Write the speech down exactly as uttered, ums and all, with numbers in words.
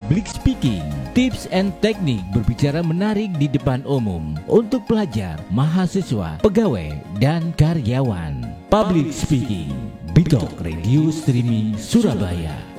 Public Speaking, tips and teknik berbicara menarik di depan umum untuk pelajar, mahasiswa, pegawai, dan karyawan. Public Speaking, Bitalk Radio Streaming Surabaya.